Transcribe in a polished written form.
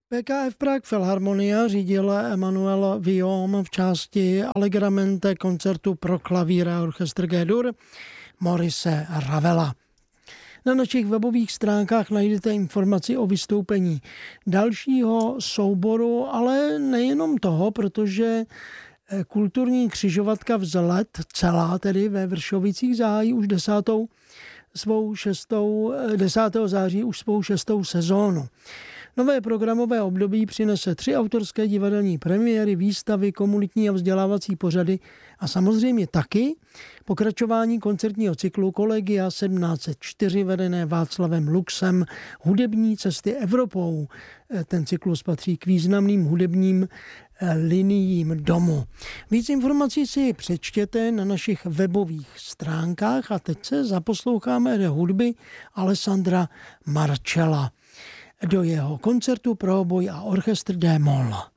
PKF Prague Filharmonia řídil Emmanuel Villaume v části Allegramente koncertu pro klavír a orchestr G-dur Maurice Ravela. Na našich webových stránkách najdete informaci o vystoupení dalšího souboru, ale nejenom toho, protože kulturní křižovatka Vzlet celá tedy ve Vršovicích zahájí už 10. září už svou 6. sezónu. Nové programové období přinese 3 autorské divadelní premiéry, výstavy, komunitní a vzdělávací pořady a samozřejmě taky pokračování koncertního cyklu Collegia 1704 vedené Václavem Luxem Hudební cesty Evropou. Ten cyklus patří k významným hudebním liniím domu. Víc informací si přečtěte na našich webových stránkách a teď se zaposloucháme do hudby Alessandra Marcella do jeho koncertu pro oboj a orchestr D-moll.